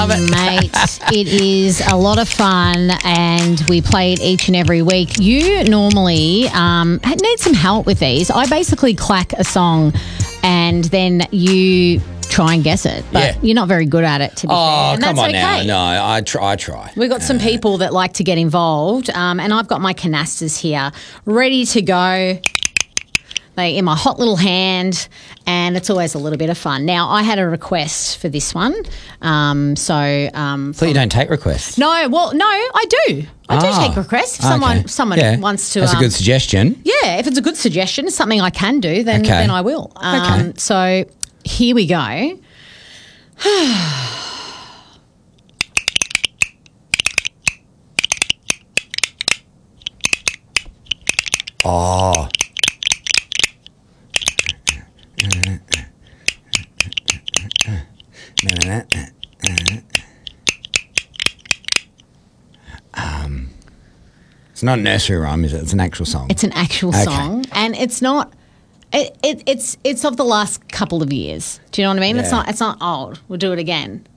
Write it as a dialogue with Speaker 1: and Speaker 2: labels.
Speaker 1: love it.
Speaker 2: Mate, it is a lot of fun and we play it each and every week. You normally need some help with these. I basically clack a song and then you try and guess it. But you're not very good at it, to be fair. And
Speaker 1: come
Speaker 2: that's
Speaker 1: on now.
Speaker 2: okay.
Speaker 1: No, I try.
Speaker 2: We've got some people that like to get involved, and I've got my canisters here ready to go. They're in my hot little hand, and it's always a little bit of fun. Now, I had a request for this one.
Speaker 1: So you don't take requests?
Speaker 2: No, I do. I do take requests. If someone wants to...
Speaker 1: That's a good suggestion.
Speaker 2: Yeah, if it's a good suggestion, it's something I can do, then I will. So here we go.
Speaker 1: Oh. It's not a nursery rhyme, is it? It's an actual song.
Speaker 2: It's an actual song, and it's not. It's of the last couple of years. Do you know what I mean?
Speaker 1: Yeah.
Speaker 2: It's not old. We'll do it again.